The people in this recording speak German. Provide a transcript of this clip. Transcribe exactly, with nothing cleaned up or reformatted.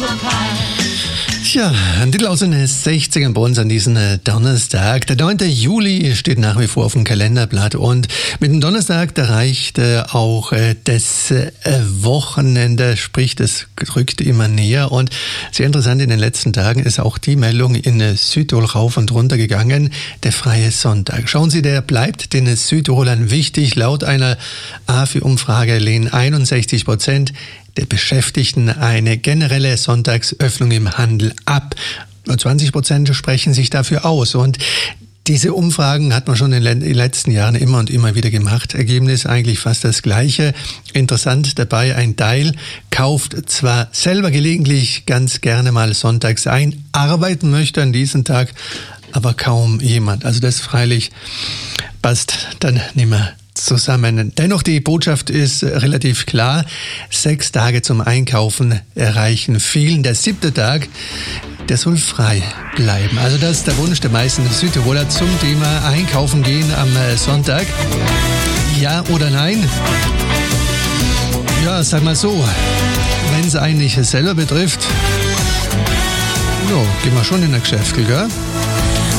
Tja, ein Titel aus den sechzigern bei uns an diesem Donnerstag. Der neunte Juli steht nach wie vor auf dem Kalenderblatt und mit dem Donnerstag, da reicht auch das Wochenende, sprich, das rückt immer näher und sehr interessant in den letzten Tagen ist auch die Meldung in Südtirol rauf und runter gegangen, der freie Sonntag. Schauen Sie, der bleibt den Südtirolern wichtig. Laut einer A F I-Umfrage lehnen einundsechzig Prozent der Beschäftigten eine generelle Sonntagsöffnung im Handel ab. Nur zwanzig Prozent sprechen sich dafür aus. Und diese Umfragen hat man schon in den letzten Jahren immer und immer wieder gemacht. Ergebnis eigentlich fast das gleiche. Interessant dabei, ein Teil kauft zwar selber gelegentlich ganz gerne mal sonntags ein, arbeiten möchte an diesem Tag, aber kaum jemand. Also das freilich passt dann nicht mehr zusammen. Dennoch, die Botschaft ist relativ klar. Sechs Tage zum Einkaufen erreichen vielen. Der siebte Tag, der soll frei bleiben. Also das ist der Wunsch der meisten Südtiroler zum Thema Einkaufen gehen am Sonntag. Ja oder nein? Ja, sag mal so, wenn es eigentlich selber betrifft, ja, gehen wir schon in ein Geschäft, gell?